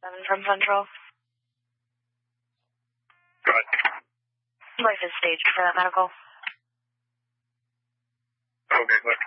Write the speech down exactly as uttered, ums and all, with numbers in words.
Seven from Central. Go ahead. Life is staged for that medical. Okay, good.